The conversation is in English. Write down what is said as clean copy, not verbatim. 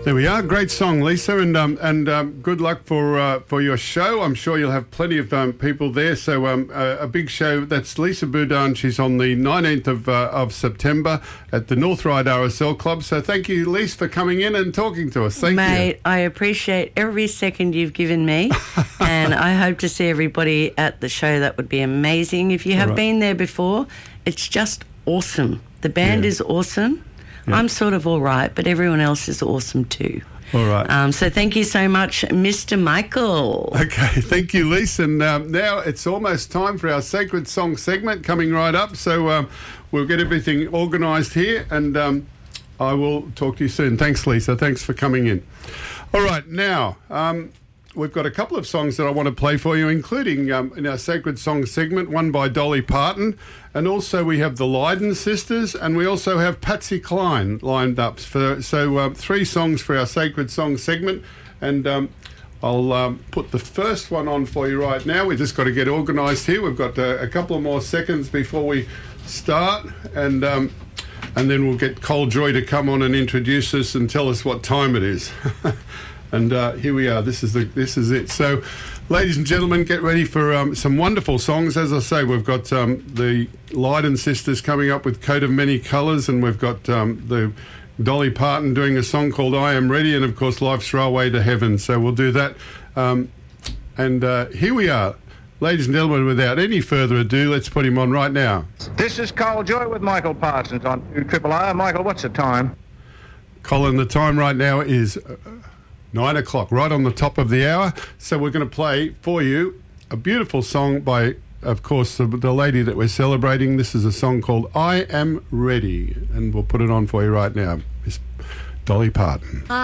There we are. Great song, Lisa, and good luck for your show. I'm sure you'll have plenty of people there. So a big show. That's Lisa Boudin. She's on the 19th of September at the North Ryde RSL Club. So thank you, Lisa, for coming in and talking to us. Thank you. Mate, I appreciate every second you've given me, and I hope to see everybody at the show. That would be amazing. If you have been there before, it's just awesome. The band is awesome. Yeah. I'm sort of all right, but everyone else is awesome too. All right. So thank you so much, Mr. Michael. Okay, thank you, Lisa. And now it's almost time for our Sacred Song segment coming right up. So we'll get everything organised here, and I will talk to you soon. Thanks, Lisa. Thanks for coming in. All right, now we've got a couple of songs that I want to play for you, including in our Sacred Song segment, one by Dolly Parton, and also we have the Lydon Sisters, and we also have Patsy Cline lined up. So 3 songs for our Sacred Song segment, and I'll put the first one on for you right now. We've just got to get organised here. We've got a couple of more seconds before we start, and then we'll get Cole Joy to come on and introduce us and tell us what time it is. And here we are. This is it. So, ladies and gentlemen, get ready for some wonderful songs. As I say, we've got the Lydon Sisters coming up with Coat of Many Colours, and we've got the Dolly Parton doing a song called I Am Ready, and of course Life's Railway to Heaven. So we'll do that. And here we are. Ladies and gentlemen, without any further ado, let's put him on right now. This is Cole Joy with Michael Parsons on 2RRR. Michael, what's the time? Colin, the time right now is 9 o'clock, right on the top of the hour. So we're going to play for you a beautiful song by, of course, the lady that we're celebrating. This is a song called I Am Ready, and we'll put it on for you right now. Miss Dolly Parton.